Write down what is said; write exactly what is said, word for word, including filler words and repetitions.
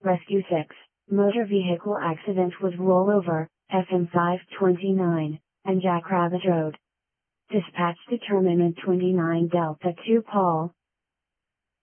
Rescue six, motor vehicle accident with rollover, F M five twenty-nine, and Jackrabbit Road. Dispatch Determinant twenty-nine Delta two Paul,